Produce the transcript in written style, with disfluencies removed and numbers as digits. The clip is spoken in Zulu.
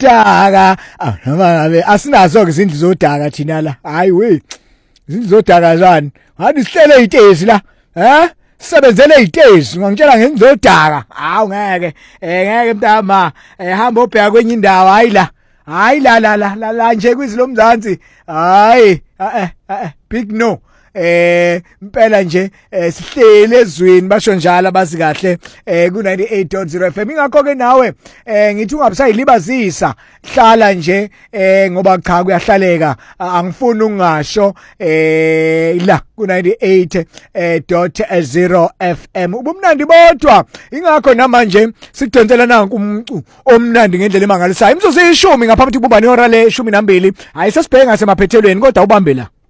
udaka noma ngabe asinazo ke izindlu zodaka thina la hayi we izindlu zodaka zani ngathi sihlele itezi la sebenzele itezi ngangitshela ngengizodaka hawu ngeke ngeke mntama hamba obheka kwenye indawo hayi la nje kwizilomzansi hayi big no impela nje sihlele ezweni basho njalo abazi kahle ku 98.0 FM ingakho ke nawe ngithi ungabusayilibazisa hlala nje ngoba cha kuyahlaleka angifuni ungasho la ku 98.0 FM ubumnandi bodwa ingakho namanje sikudonsela nanku umcu omnandi ngendlela emangalisayo imzuzu ishumi ngaphambi kokubani ihora le 12 hayi sesibheke ngasemaphethelweni kodwa ubambe la